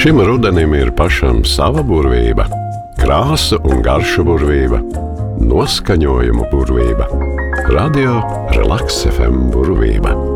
Šim rudenim ir pašam sava burvība, krāsu un garšu burvība, noskaņojumu burvība. Radio Relaks FM burvība.